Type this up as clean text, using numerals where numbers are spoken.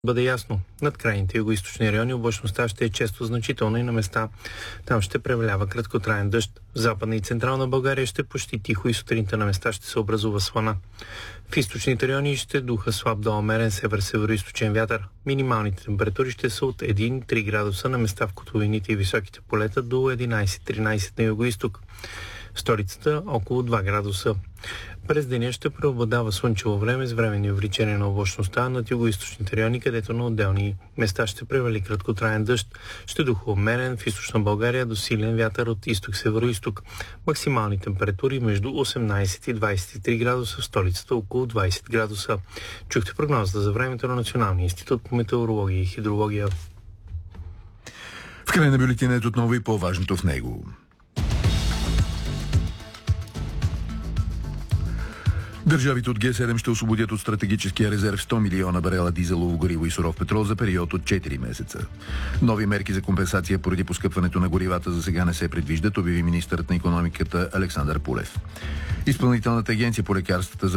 Бъде ясно, над крайните югоизточни райони облачността ще е често значителна и на места там ще превалява краткотраен дъжд. В Западна и Централна България ще почти тихо и сутринта на места ще се образува слана. В източните райони ще духа слаб до умерен север-североизточен вятър. Минималните температури ще са от 1-3 градуса на места в котловините и високите полета до 11-13 на югоизток. В столицата около 2 градуса. През деня ще преобладава слънчево време с временни увеличения на облачността над югоизточните райони, където на отделни места ще превали краткотраен дъжд. Ще духа умерен в източна България до силен вятър от изток-североизток. Максимални температури между 18 и 23 градуса, в столицата около 20 градуса. Чухте прогнозата за времето на Националния институт по метеорология и хидрология. В края на бюлетинът отново и по-важното в него. Държавите от Г7 ще освободят от стратегическия резерв 100 милиона барела дизелово гориво и суров петрол за период от 4 месеца. Нови мерки за компенсация поради поскъпването на горивата за сега не се предвиждат, обяви министърът на икономиката Александър Пулев. Изпълнителната агенция по лекарствата